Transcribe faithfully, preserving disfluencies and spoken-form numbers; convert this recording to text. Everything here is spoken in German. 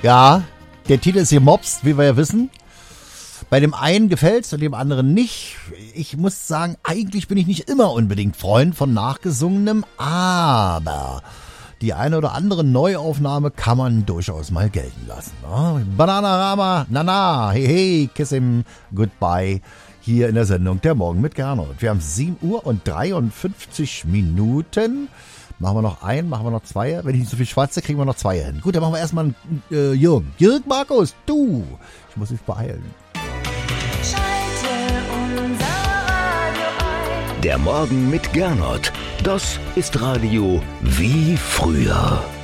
Ja, der Titel ist gemobst, wie wir ja wissen. Bei dem einen gefällt's und dem anderen nicht. Ich muss sagen, eigentlich bin ich nicht immer unbedingt Freund von Nachgesungenem, aber die eine oder andere Neuaufnahme kann man durchaus mal gelten lassen. Ne? Bananarama, Nana, hey hey, kiss him, goodbye. Hier in der Sendung Der Morgen mit Gernot. Wir haben sieben Uhr und dreiundfünfzig Minuten. Machen wir noch ein, machen wir noch zwei. Wenn ich nicht so viel schwatze, kriegen wir noch zwei hin. Gut, dann machen wir erstmal einen äh, Jürgen. Jürgen Markus, du. Ich muss mich beeilen. Schalte unser Radio ein. Der Morgen mit Gernot. Das ist Radio wie früher.